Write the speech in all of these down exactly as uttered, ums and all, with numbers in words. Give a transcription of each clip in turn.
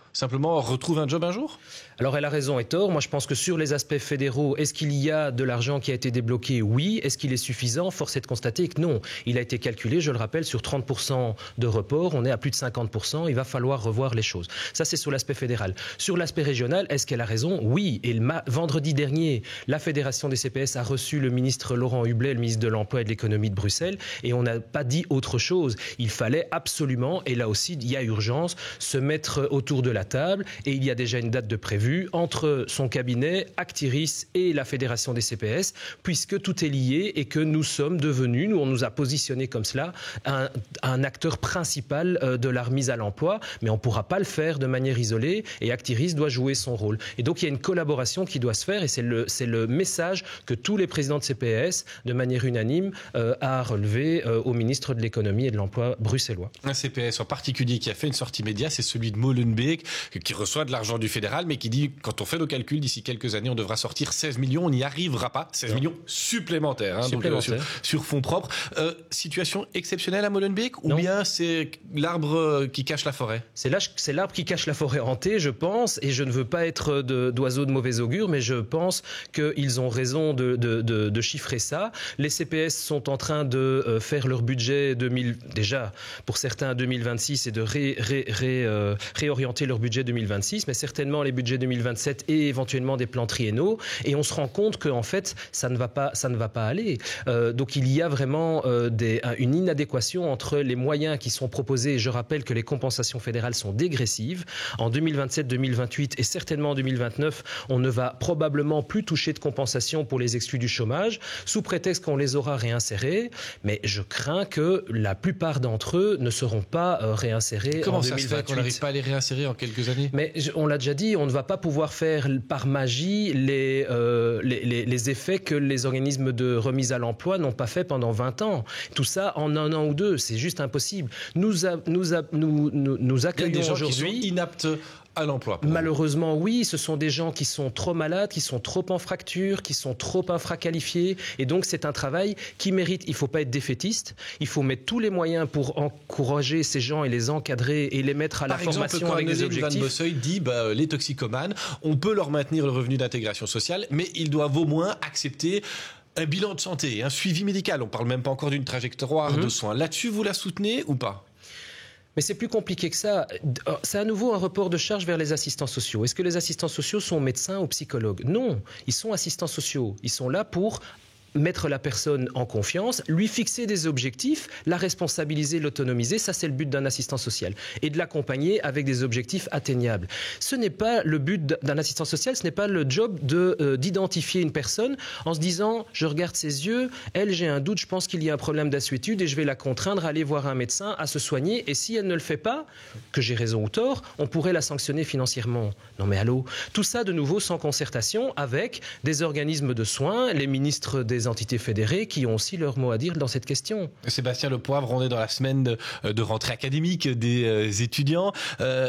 Simplement, retrouve un job un jour? Alors elle a raison et tort. Moi je pense que sur les aspects fédéraux, est-ce qu'il y a de l'argent qui a été débloqué? Oui. Est-ce qu'il est suffisant? Force est de constater que non. Il a été calculé, je le rappelle, sur trente pour cent de report. On est à plus de cinquante pour cent. Il va falloir revoir les choses. Ça c'est sur l'aspect fédéral. Sur l'aspect régional, est-ce qu'elle a raison? Oui. Et le ma- vendredi dernier, la Fédération des C P S a reçu le ministre Laurent Hublet, le ministre de l'Emploi et de l'Économie de Bruxelles, et on n'a pas dit autre chose. Il fallait absolument, et là aussi il y a urgence, se mettre autour de la table, et il y a déjà une date de prévue entre son cabinet, Actiris et la Fédération des C P S, puisque tout est lié et que nous sommes devenus, nous on nous a positionnés comme cela, un, un acteur principal de la remise à l'emploi, mais on ne pourra pas le faire de manière isolée, et Actiris doit jouer son rôle. Et donc il y a une collaboration qui doit se faire, et c'est le, c'est le message que tous les présidents de C P S, de manière unanime, euh, a relevé euh, au ministre de l'Économie et de l'Emploi bruxellois. Un C P S en particulier qui a fait une sortie média, c'est celui de Molenbeek, qui reçoit de l'argent du fédéral, mais qui dit, quand on fait nos calculs, d'ici quelques années, on devra sortir seize millions, on n'y arrivera pas, seize millions supplémentaires, hein, supplémentaires. Donc, euh, sur, sur fonds propres. Euh, situation exceptionnelle à Molenbeek, ou non. Bien c'est l'arbre qui cache la forêt? C'est, c'est l'arbre qui cache la forêt hantée, je pense, et je ne veux pas être de, d'oiseau de mauvais augure, mais je pense qu'ils ont raison de, de, de, de chiffrer ça. Les C P S sont en train de euh, faire leur budget deux mille, déjà pour certains deux mille vingt-six, et de ré, ré, ré, euh, réorienter leur budget deux mille vingt-six, mais certainement les budgets deux mille vingt-sept et éventuellement des plans triennaux, et on se rend compte qu'en fait ça ne va pas, ça ne va pas aller. Euh, donc il y a vraiment euh, des, une inadéquation entre les moyens qui sont proposés, et je rappelle que les compensations fédérales sont dégressives. En deux mille vingt-sept, deux mille vingt-huit et certainement en deux mille vingt-neuf, on ne va probablement plus toucher de compensation pour les exclus du chômage, sous prétexte qu'on les aura réinsérés, mais je crains que la plupart d'entre eux ne seront pas euh, réinsérés. Comment en ça deux mille vingt-huit. se fait qu'on n'arrive pas à les réinsérer en quelques années? Mais on l'a déjà dit, on ne va pas pouvoir faire par magie les, euh, les, les, les effets que les organismes de remise à l'emploi n'ont pas fait pendant vingt ans. Tout ça en un an ou deux, c'est juste impossible. Nous, a, nous, a, nous, nous, nous accueillons aujourd'hui... inaptes à l'emploi. Malheureusement, oui, ce sont des gens qui sont trop malades, qui sont trop en fracture, qui sont trop infraqualifiés, et donc c'est un travail qui mérite. Il ne faut pas être défaitiste, il faut mettre tous les moyens pour encourager ces gens et les encadrer et les mettre à la Par exemple, formation quand avec des objectifs. objectifs. Van Bosseuil dit bah, les toxicomanes, on peut leur maintenir le revenu d'intégration sociale, mais ils doivent au moins accepter un bilan de santé, un suivi médical. On ne parle même pas encore d'une trajectoire mmh. de soins. Là-dessus, vous la soutenez ou pas? Mais c'est plus compliqué que ça. C'est à nouveau un report de charge vers les assistants sociaux. Est-ce que les assistants sociaux sont médecins ou psychologues? Non, ils sont assistants sociaux. Ils sont là pour mettre la personne en confiance, lui fixer des objectifs, la responsabiliser, l'autonomiser, ça c'est le but d'un assistant social. Et de l'accompagner avec des objectifs atteignables. Ce n'est pas le but d'un assistant social, ce n'est pas le job de, euh, d'identifier une personne en se disant, je regarde ses yeux, elle j'ai un doute, je pense qu'il y a un problème d'assuétude et je vais la contraindre à aller voir un médecin, à se soigner, et si elle ne le fait pas, que j'ai raison ou tort, on pourrait la sanctionner financièrement. Non mais allô, tout ça de nouveau sans concertation avec des organismes de soins, les ministres des entités fédérées qui ont aussi leur mot à dire dans cette question. Sébastien Lepoivre, on est dans la semaine de, de rentrée académique des euh, étudiants. Euh,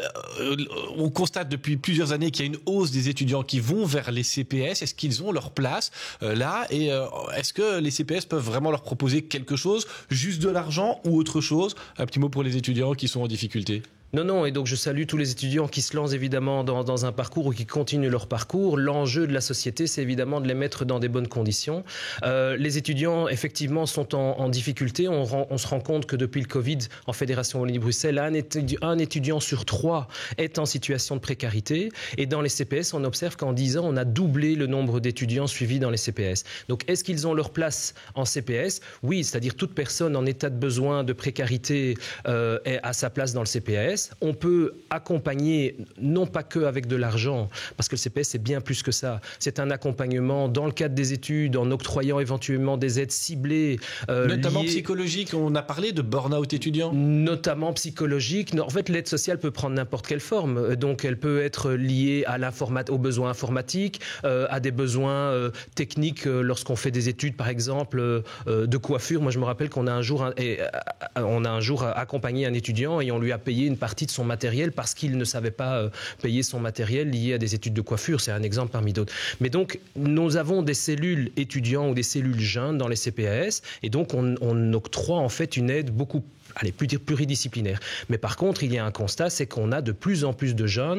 on constate depuis plusieurs années qu'il y a une hausse des étudiants qui vont vers les C P S. Est-ce qu'ils ont leur place euh, là? Et euh, est-ce que les C P S peuvent vraiment leur proposer quelque chose, juste de l'argent ou autre chose? Un petit mot pour les étudiants qui sont en difficulté. Non, non, et donc je salue tous les étudiants qui se lancent évidemment dans, dans un parcours ou qui continuent leur parcours. L'enjeu de la société, c'est évidemment de les mettre dans des bonnes conditions. Euh, les étudiants, effectivement, sont en, en difficulté. On, rend, on se rend compte que depuis le Covid, en Fédération Wallonie-Bruxelles, un, étudi- un étudiant sur trois est en situation de précarité. Et dans les C P S, on observe qu'en dix ans, on a doublé le nombre d'étudiants suivis dans les C P S. Donc, est-ce qu'ils ont leur place en C P S? Oui, c'est-à-dire toute personne en état de besoin, de précarité, euh, est à sa place dans le C P S. On peut accompagner, non pas que avec de l'argent, parce que le C P S c'est bien plus que ça. C'est un accompagnement dans le cadre des études, en octroyant éventuellement des aides ciblées. Euh, notamment liées... psychologiques, on a parlé de burn-out étudiant. Notamment psychologique. En fait, l'aide sociale peut prendre n'importe quelle forme. Donc, elle peut être liée à l'informat... aux besoins informatiques, euh, à des besoins euh, techniques euh, lorsqu'on fait des études, par exemple, euh, de coiffure. Moi, je me rappelle qu'on a un jour, et, euh, on a un jour accompagné un étudiant et on lui a payé une partie de son matériel parce qu'il ne savait pas euh, payer son matériel lié à des études de coiffure. C'est un exemple parmi d'autres. Mais donc, nous avons des cellules étudiants ou des cellules jeunes dans les C P S et donc on, on octroie en fait une aide beaucoup allez, plus pluridisciplinaire. Mais par contre, il y a un constat, c'est qu'on a de plus en plus de jeunes